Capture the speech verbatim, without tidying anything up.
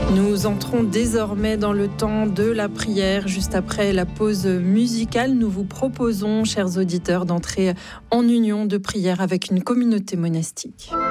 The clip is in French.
Nous entrons désormais dans le temps de la prière. Juste après la pause musicale, nous vous proposons, chers auditeurs, d'entrer en union de prière avec une communauté monastique.